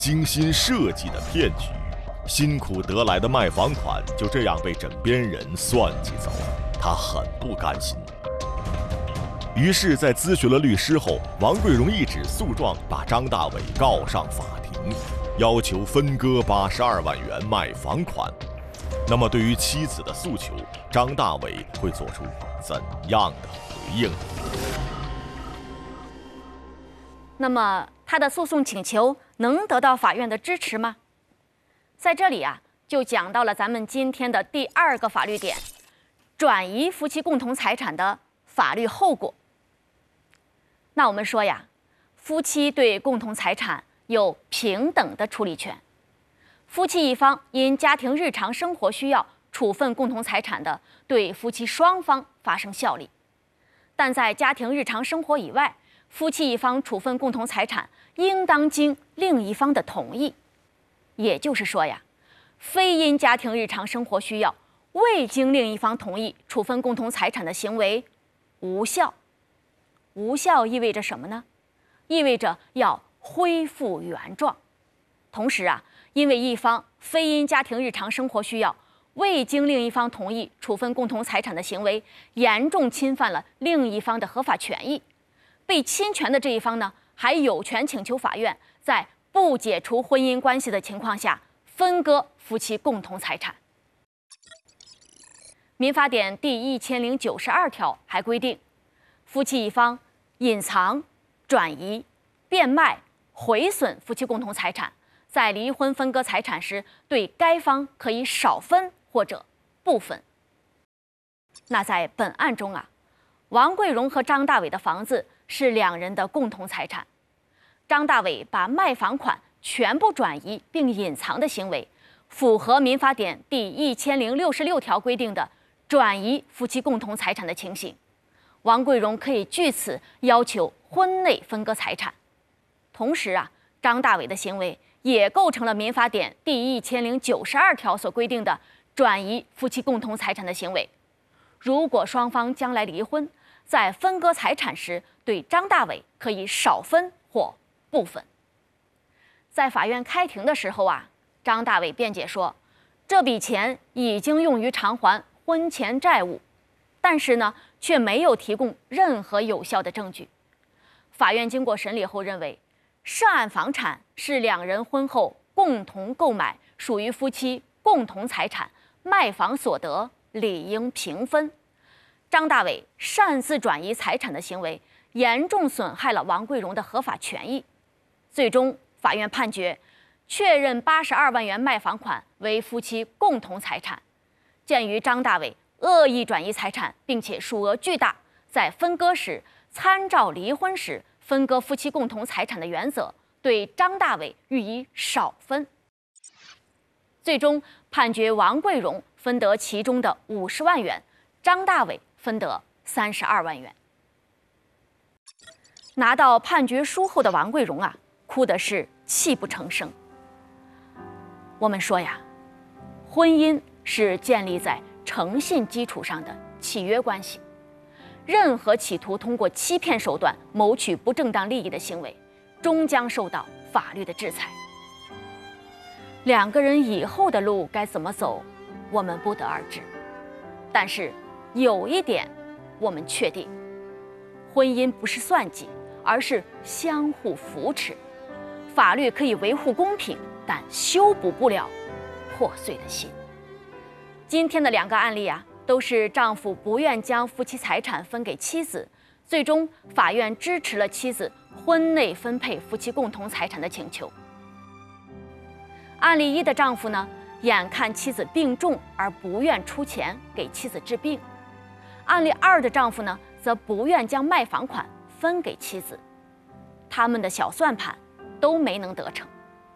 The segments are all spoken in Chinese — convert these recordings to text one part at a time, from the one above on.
精心设计的骗局，辛苦得来的卖房款就这样被枕边人算计走了，他很不甘心。于是，在咨询了律师后，王贵荣一纸诉状把张大伟告上法庭，要求分割82万元卖房款。那么，对于妻子的诉求，张大伟会做出怎样的回应？ 那么，他的诉讼请求能得到法院的支持吗？在这里就讲到了咱们今天的第2个法律点：转移夫妻共同财产的法律后果。那我们说夫妻对共同财产有平等的处理权。夫妻一方因家庭日常生活需要处分共同财产的，对夫妻双方发生效力；但在家庭日常生活以外，夫妻一方处分共同财产，应当经另一方的同意。也就是说非因家庭日常生活需要，未经另一方同意处分共同财产的行为无效。无效意味着什么呢？意味着要恢复原状。同时因为一方非因家庭日常生活需要，未经另一方同意处分共同财产的行为，严重侵犯了另一方的合法权益。被侵权的这一方呢，还有权请求法院在不解除婚姻关系的情况下，分割夫妻共同财产。民法典第1092条还规定，夫妻一方隐藏、转移、变卖、毁损夫妻共同财产，在离婚分割财产时，对该方可以少分或者不分。那在本案中王贵荣和张大伟的房子是2人的共同财产。张大伟把卖房款全部转移并隐藏的行为，符合民法典第1066条规定的转移夫妻共同财产的情形。王贵荣可以据此要求婚内分割财产。同时张大伟的行为也构成了民法典第1092条所规定的转移夫妻共同财产的行为。如果双方将来离婚，在分割财产时，对张大伟可以少分或不分。在法院开庭的时候张大伟辩解说，这笔钱已经用于偿还婚前债务，但是呢，却没有提供任何有效的证据。法院经过审理后认为，涉案房产是2人婚后共同购买，属于夫妻共同财产，卖房所得理应平分。张大伟擅自转移财产的行为，严重损害了王贵荣的合法权益。最终，法院判决确认82万元卖房款为夫妻共同财产。鉴于张大伟恶意转移财产，并且数额巨大，在分割时参照离婚时分割夫妻共同财产的原则，对张大伟予以少分。最终判决王贵荣分得其中的50万元，张大伟分得32万元。拿到判决书后的王贵荣哭的是泣不成声。我们说婚姻是建立在诚信基础上的契约关系，任何企图通过欺骗手段谋取不正当利益的行为，终将受到法律的制裁。2个人以后的路该怎么走，我们不得而知。但是有一点我们确定，婚姻不是算计，而是相互扶持。法律可以维护公平，但修补不了破碎的心。今天的2个案例都是丈夫不愿将夫妻财产分给妻子，最终法院支持了妻子婚内分配夫妻共同财产的请求。案例1的丈夫呢，眼看妻子病重而不愿出钱给妻子治病。案例2的丈夫呢，则不愿将卖房款分给妻子。他们的小算盘都没能得逞。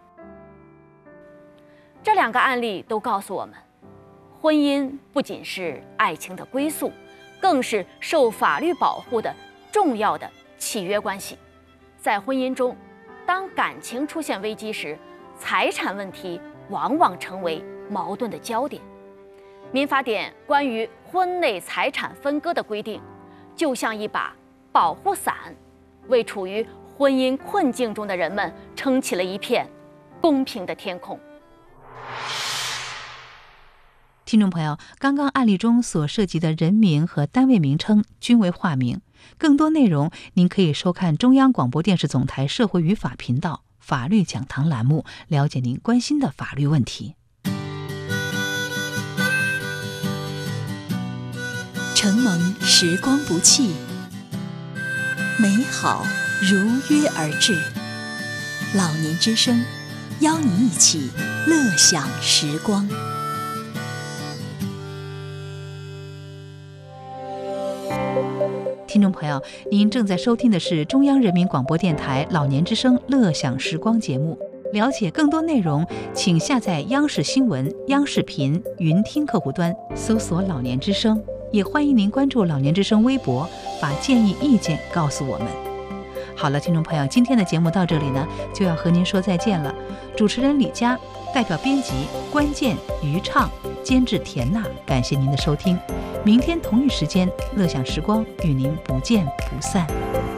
这2个案例都告诉我们，婚姻不仅是爱情的归宿，更是受法律保护的重要的契约关系。在婚姻中，当感情出现危机时，财产问题往往成为矛盾的焦点。民法典关于婚内财产分割的规定，就像一把保护伞，为处于婚姻困境中的人们撑起了一片公平的天空。 听众朋友，刚刚案例中所涉及的人名和单位名称均为化名。更多内容您可以收看中央广播电视总台社会与法频道法律讲堂栏目，了解您关心的法律问题。 承蒙时光不弃，美好如约而至。老年之声，邀您一起乐享时光。 听众朋友，您正在收听的是中央人民广播电台老年之声乐享时光节目。了解更多内容，请下载央视新闻、央视频云听客户端，搜索老年之声。也欢迎您关注老年之声微博，把建议意见告诉我们。好了，听众朋友，今天的节目到这里呢，就要和您说再见了。主持人李佳，代表编辑关键、于畅，监制田娜，感谢您的收听。明天同一时间，乐享时光与您不见不散。